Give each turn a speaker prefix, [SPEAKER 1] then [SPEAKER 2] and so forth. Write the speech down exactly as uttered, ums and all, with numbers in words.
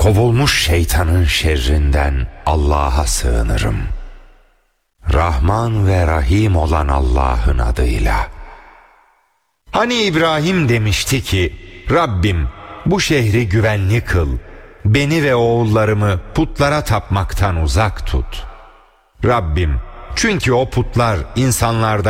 [SPEAKER 1] Kovulmuş şeytanın şerrinden Allah'a sığınırım. Rahman ve Rahim olan Allah'ın adıyla. Hani İbrahim demişti ki, Rabbim bu şehri güvenli kıl, beni ve oğullarımı putlara tapmaktan uzak tut. Rabbim, çünkü o putlar insanlardan